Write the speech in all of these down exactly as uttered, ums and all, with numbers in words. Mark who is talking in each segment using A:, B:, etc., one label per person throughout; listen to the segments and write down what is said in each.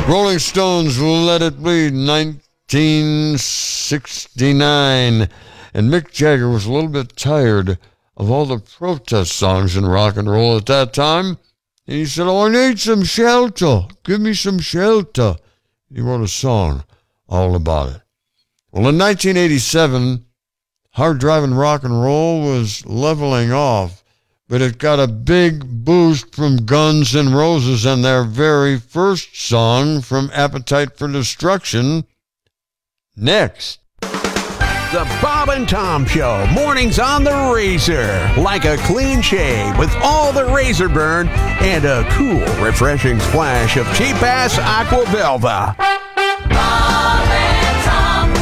A: Rolling Stones, Let It Bleed, nineteen sixty-nine. And Mick Jagger was a little bit tired of all the protest songs in rock and roll at that time. And he said, oh, I need some shelter. Give me some shelter. He wrote a song all about it. Well, in nineteen eighty-seven, hard driving rock and roll was leveling off, but it got a big boost from Guns N' Roses and their very first song from Appetite for Destruction, Next.
B: The Bob and Tom Show, mornings on the Razor. Like a clean shave with all the razor burn and a cool, refreshing splash of cheap-ass Aqua Velva.
C: Bob and Tom.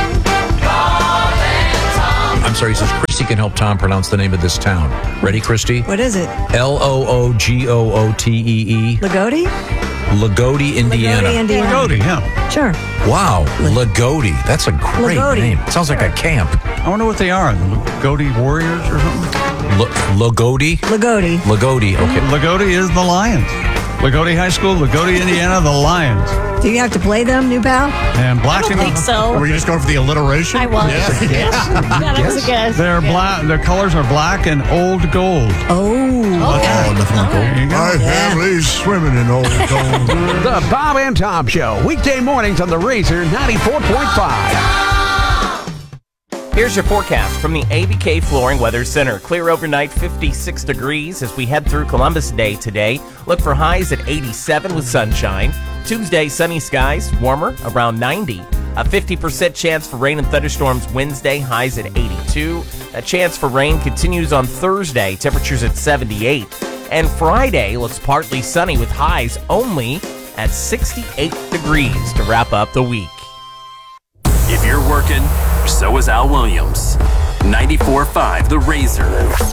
C: Bob and Tom.
D: I'm sorry, he says Christy can help Tom pronounce the name of this town. Ready, Christy?
E: What is it?
D: L O O G O O T E E.
E: Lagodi?
D: Lagodi, Indiana.
E: Lagodi, Indiana.
F: Lagodi, yeah.
E: Sure.
D: Wow, Lagodi. That's a great
E: Lagodi.
D: name. Sounds like a camp.
F: I wonder what they are. The Lagodi Warriors or something?
D: L- Lagodi?
E: Lagodi.
D: Lagodi, okay.
F: Lagodi is the Lions. Lagodi High School, Lagodi, Indiana, the Lions.
E: Do you have to play them, new pal?
F: And black
G: I don't think so.
H: Were you just going for the alliteration?
G: I was. Yeah. That was a guess.
F: Their black, their colors are black and old gold.
E: Oh.
H: Oh, nothing like
F: There you
H: gold.
F: go.
H: My family's swimming in old gold.
B: The Bob and Tom Show, weekday mornings on the Razor ninety-four point five.
I: Here's your forecast from the A B K Flooring Weather Center. Clear overnight, fifty-six degrees as we head through Columbus Day today. Look for highs at eighty-seven with sunshine. Tuesday, sunny skies, warmer, around ninety. A fifty percent chance for rain and thunderstorms Wednesday, highs at eighty-two. A chance for rain continues on Thursday, temperatures at seventy-eight. And Friday looks partly sunny with highs only at sixty-eight degrees to wrap up the week.
J: If you're working, so is Al Williams. ninety-four point five The Razor.